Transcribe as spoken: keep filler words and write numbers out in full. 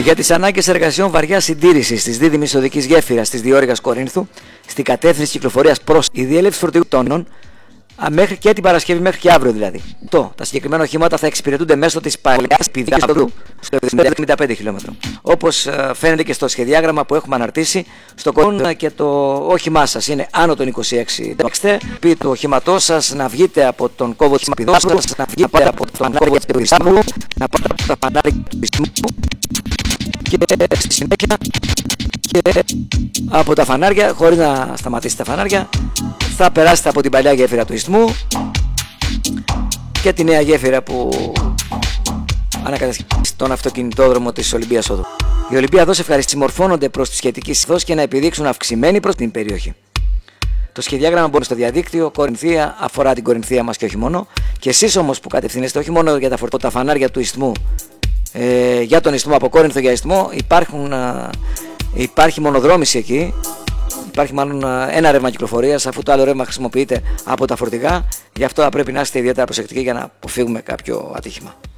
Για τις ανάγκες εργασιών βαριάς συντήρησης της δίδυμης οδικής γέφυρας της Διόρυγας Κορίνθου στην κατεύθυνση κυκλοφορίας προς η διέλευση φορτηγού τόνων μέχρι και την Παρασκευή, μέχρι και αύριο δηλαδή. Το, τα συγκεκριμένα οχήματα θα εξυπηρετούνται μέσω της παλαιάς πηδίας οδού στο εβδομήντα πέντε χιλιόμετρα. Όπως φαίνεται και στο σχεδιάγραμμα που έχουμε αναρτήσει, στο κομμάτι και το όχημά σας είναι άνω των είκοσι έξι. Πει του οχήματός σας να βγείτε από τον κόβο της πηδάς σας, να βγείτε από τον κόβο της πηδάς, να πάτε από τα φανάρια του πιστού και στη συνέχεια και από τα φανάρια, χωρίς να σταματήσετε τα φανάρια, θα περάσετε από την παλιά γέφυρα του Ισθμού και τη νέα γέφυρα που ανακατασκευάζει τον αυτοκινητόδρομο της Ολυμπίας Οδού. Οι Ολυμπιαδός ευχαριστή συμμορφώνονται προς τη σχετική συνθήκη και να επιδείξουν αυξημένη προς την περιοχή. Το σχεδιάγραμμα μπορεί στο διαδίκτυο. Κορινθία αφορά την Κορινθία μας και όχι μόνο. Και εσείς όμως που κατευθύνεστε όχι μόνο για τα, φορτώ, τα φανάρια του Ισθμού, ε, για τον Ισθμό, από Κόρινθο για Ισθμό, υπάρχουν, α, υπάρχει μονοδρόμηση εκεί. Υπάρχει μάλλον ένα ρεύμα κυκλοφορίας, αφού το άλλο ρεύμα χρησιμοποιείται από τα φορτηγά. Γι' αυτό θα πρέπει να είστε ιδιαίτερα προσεκτικοί για να αποφύγουμε κάποιο ατύχημα.